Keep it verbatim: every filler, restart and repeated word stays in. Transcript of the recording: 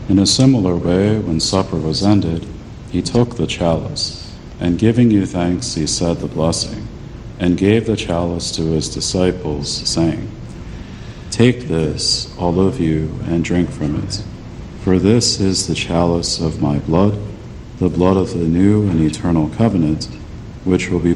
In a similar way, when supper was ended, he took the chalice, and giving you thanks, he said the blessing, and gave the chalice to his disciples, saying, "Take this, all of you, and drink from it, for this is the chalice of my blood, the blood of the new and eternal covenant, which will be